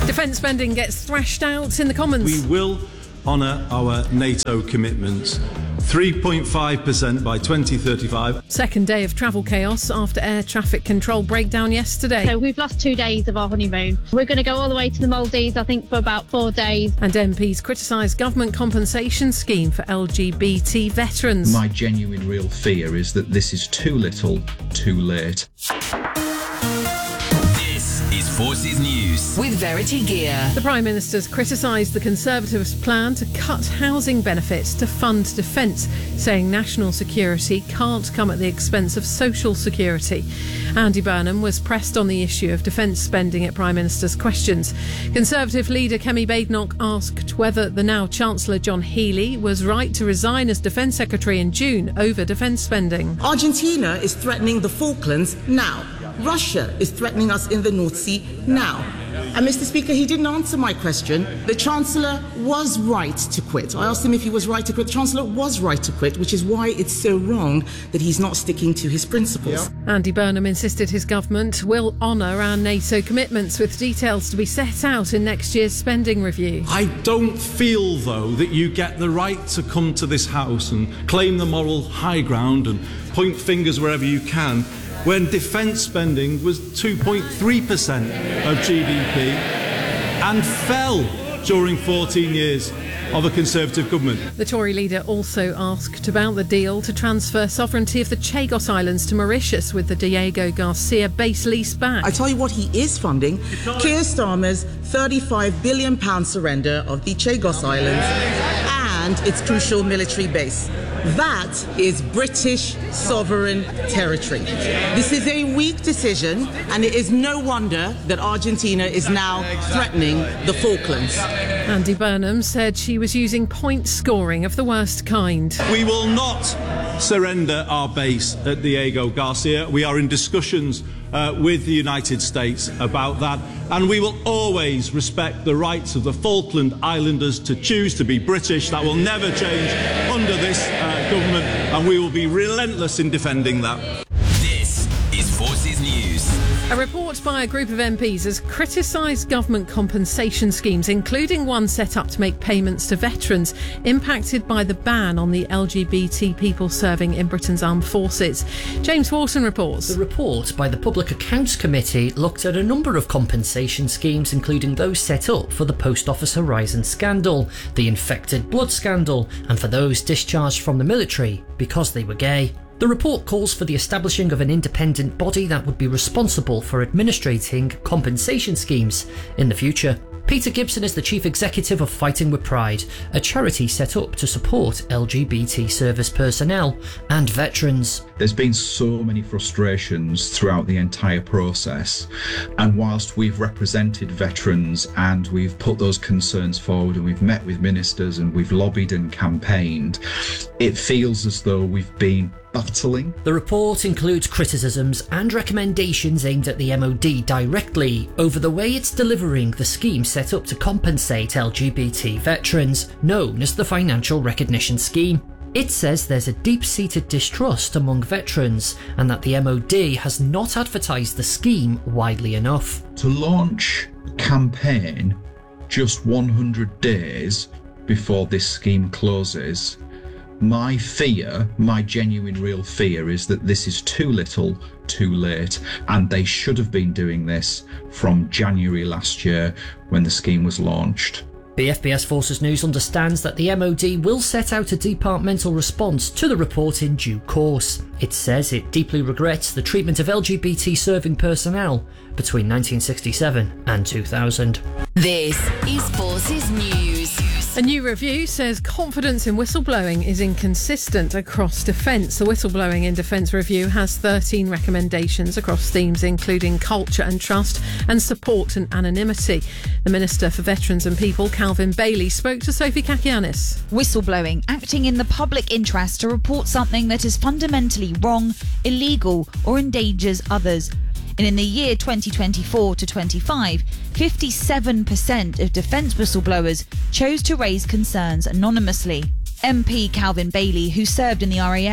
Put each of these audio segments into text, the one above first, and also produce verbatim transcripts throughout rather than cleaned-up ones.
Defence spending gets thrashed out in the Commons. We will honour our NATO commitments. three point five percent by twenty thirty-five. Second day of travel chaos after air traffic control breakdown yesterday. So we've lost two days of our honeymoon. We're going to go all the way to the Maldives, I think, for about four days. And M Ps criticise government compensation scheme for L G B T veterans. My genuine real fear is that this is too little, too late. Forces News with Verity Gear. The Prime Minister's criticised the Conservatives' plan to cut housing benefits to fund defence, saying national security can't come at the expense of social security. Andy Burnham was pressed on the issue of defence spending at Prime Minister's questions. Conservative leader Kemi Badenoch asked whether the now Chancellor John Healey was right to resign as Defence Secretary in June over defence spending. Argentina is threatening the Falklands now. Russia is threatening us in the North Sea now. And Mister Speaker, he didn't answer my question. The Chancellor was right to quit. I asked him if he was right to quit. The Chancellor was right to quit, which is why it's so wrong that he's not sticking to his principles. Yeah. Andy Burnham insisted his government will honour our NATO commitments, with details to be set out in next year's spending review. I don't feel, though, that you get the right to come to this House and claim the moral high ground and point fingers wherever you can, when defence spending was two point three percent of G D P and fell during fourteen years of a Conservative government. The Tory leader also asked about the deal to transfer sovereignty of the Chagos Islands to Mauritius with the Diego Garcia base lease back. I tell you what he is funding, Keir Starmer's thirty-five billion pounds surrender of the Chagos Islands and its crucial military base. That is British sovereign territory. This is a weak decision, and it is no wonder that Argentina is now threatening the Falklands. Andy Burnham said she was using point scoring of the worst kind. We will not surrender our base at Diego Garcia. We are in discussions uh, with the United States about that, and we will always respect the rights of the Falkland Islanders to choose to be British. That will never change under this uh, government, and we will be relentless in defending that. This is Forces News. A report by a group of M Ps has criticised government compensation schemes, including one set up to make payments to veterans impacted by the ban on the L G B T people serving in Britain's armed forces. James Wharton reports. The report by the Public Accounts Committee looked at a number of compensation schemes, including those set up for the Post Office Horizon scandal, the infected blood scandal, and for those discharged from the military because they were gay. The report calls for the establishing of an independent body that would be responsible for administrating compensation schemes in the future. Peter Gibson is the chief executive of Fighting with Pride, a charity set up to support L G B T service personnel and veterans. There's been so many frustrations throughout the entire process, and whilst we've represented veterans and we've put those concerns forward and we've met with ministers and we've lobbied and campaigned, it feels as though we've been battling. The report includes criticisms and recommendations aimed at the M O D directly over the way it's delivering the scheme set up to compensate L G B T veterans, known as the Financial Recognition Scheme. It says there's a deep-seated distrust among veterans and that the M O D has not advertised the scheme widely enough. To launch a campaign just one hundred days before this scheme closes, my fear, my genuine real fear, is that this is too little, too late, and they should have been doing this from January last year when the scheme was launched. The F B S Forces News understands that the M O D will set out a departmental response to the report in due course. It says it deeply regrets the treatment of L G B T serving personnel between nineteen sixty-seven and two thousand. This is Forces News. A new review says confidence in whistleblowing is inconsistent across defence. The Whistleblowing in Defence review has thirteen recommendations across themes including culture and trust and support and anonymity. The Minister for Veterans and People, Calvin Bailey, spoke to Sophie Kakianis. Whistleblowing, acting in the public interest to report something that is fundamentally wrong, illegal or endangers others. And in the year twenty twenty-four to twenty-five, fifty-seven percent of defence whistleblowers chose to raise concerns anonymously. M P Calvin Bailey, who served in the R A F,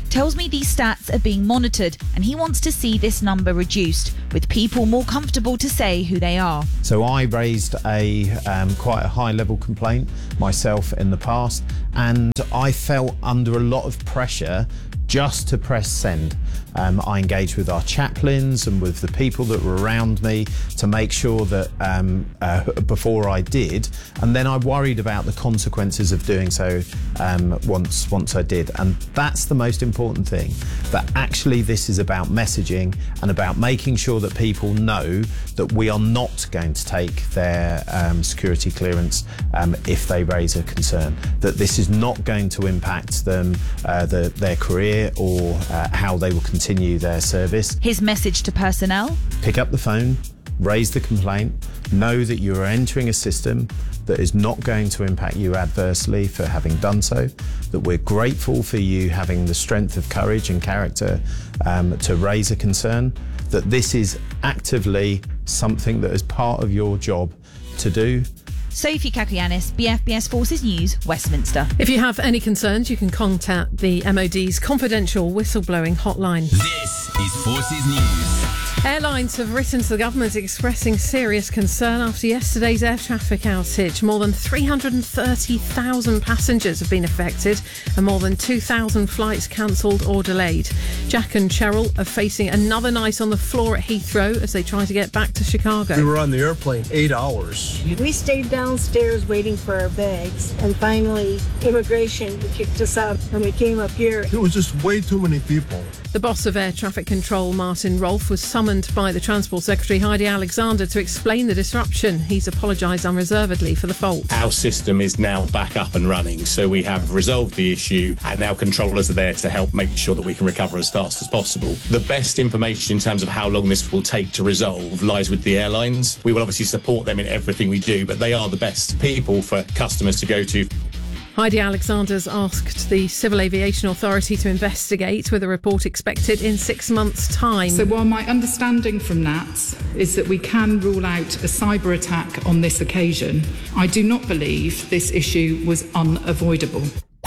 tells me these stats are being monitored and he wants to see this number reduced, with people more comfortable to say who they are. So I raised a um, quite a high level complaint myself in the past, and I felt under a lot of pressure just to press send. Um, I engaged with our chaplains and with the people that were around me to make sure that um, uh, before I did, and then I worried about the consequences of doing so um, once once I did. And that's the most important thing, that actually this is about messaging and about making sure that people know that we are not going to take their um, security clearance um, if they raise a concern, that this is not going to impact them, uh, the, their career or uh, how they will continue their service. His message to personnel? Pick up the phone, raise the complaint, know that you are entering a system that is not going to impact you adversely for having done so, that we're grateful for you having the strength of courage and character um, to raise a concern, that this is actively something that is part of your job to do. Sophie Kakianis, B F B S Forces News, Westminster. If you have any concerns, you can contact the M O D's confidential whistleblowing hotline. This is Forces News. Airlines have written to the government expressing serious concern after yesterday's air traffic outage. More than three hundred thirty thousand passengers have been affected and more than two thousand flights cancelled or delayed. Jack and Cheryl are facing another night on the floor at Heathrow as they try to get back to Chicago. We were on the airplane eight hours. We stayed downstairs waiting for our bags, and finally immigration kicked us out and we came up here. It was just way too many people. The boss of Air Traffic Control, Martin Rolfe, was summoned by the Transport Secretary, Heidi Alexander, to explain the disruption. He's apologised unreservedly for the fault. Our system is now back up and running, so we have resolved the issue and now controllers are there to help make sure that we can recover as fast as possible. The best information in terms of how long this will take to resolve lies with the airlines. We will obviously support them in everything we do, but they are the best people for customers to go to. Heidi Alexander's asked the Civil Aviation Authority to investigate, with a report expected in six months' time. So while my understanding from N A T S is that we can rule out a cyber attack on this occasion, I do not believe this issue was unavoidable.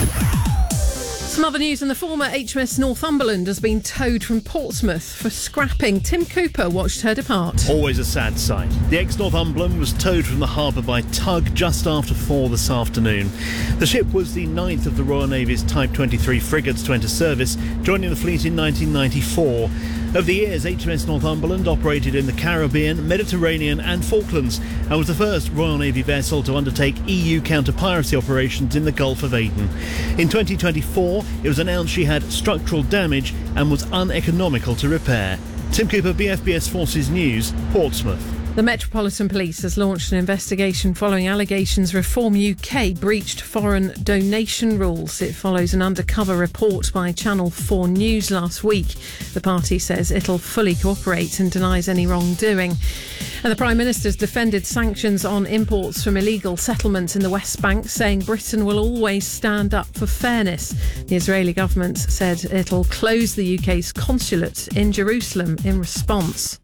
Some other news: in the former H M S Northumberland has been towed from Portsmouth for scrapping. Tim Cooper watched her depart. Always a sad sight. The ex-Northumberland was towed from the harbour by tug just after four this afternoon. The ship was the ninth of the Royal Navy's Type twenty-three frigates to enter service, joining the fleet in nineteen ninety-four. Over the years, H M S Northumberland operated in the Caribbean, Mediterranean and Falklands and was the first Royal Navy vessel to undertake E U counter-piracy operations in the Gulf of Aden. In twenty twenty-four, it was announced she had structural damage and was uneconomical to repair. Tim Cooper, B F B S Forces News, Portsmouth. The Metropolitan Police has launched an investigation following allegations Reform U K breached foreign donation rules. It follows an undercover report by Channel four News last week. The party says it'll fully cooperate and denies any wrongdoing. And the Prime Minister's defended sanctions on imports from illegal settlements in the West Bank, saying Britain will always stand up for fairness. The Israeli government said it'll close the U K's consulate in Jerusalem in response.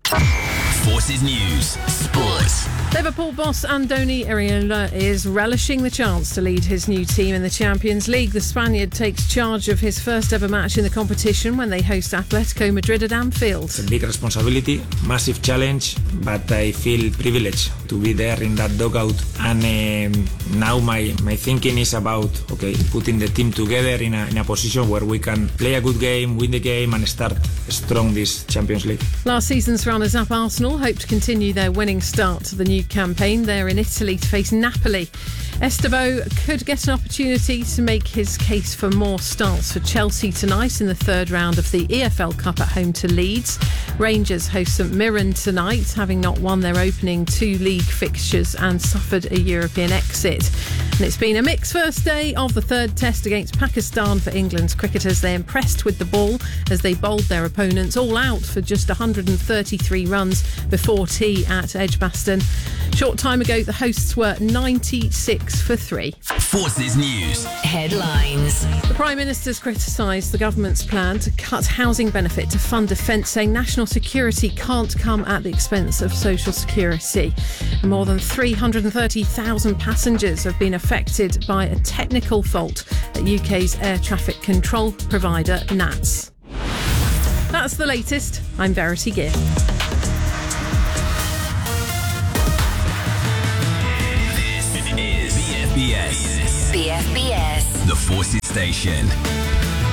Forces News Sports. Liverpool boss Andoni Iraola is relishing the chance to lead his new team in the Champions League. The Spaniard takes charge of his first ever match in the competition when they host Atletico Madrid at Anfield. It's a big responsibility, massive challenge, but I feel privileged to be there in that dugout. And um, now my, my thinking is about okay, putting the team together in a, in a position where we can play a good game, win the game and start strong this Champions League. Last season's runners-up Arsenal hope to continue their winning start to the new campaign. They're in Italy to face Napoli. Estevo could get an opportunity to make his case for more starts for Chelsea tonight in the third round of the E F L Cup at home to Leeds. Rangers host St Mirren tonight, having not won their opening two league fixtures and suffered a European exit. And it's been a mixed first day of the third test against Pakistan for England's cricketers. They impressed with the ball as they bowled their opponents all out for just one hundred thirty-three runs before tea at Edgbaston. Short time ago, the hosts were ninety-six for three. Forces News Headlines. The Prime Minister's criticised the government's plan to cut housing benefit to fund defence, saying national security can't come at the expense of social security. More than three hundred thirty thousand passengers have been affected by a technical fault at U K's air traffic control provider N A T S. That's the latest. I'm Verity Gear. This is B F B S. B F B S. The Forces Station.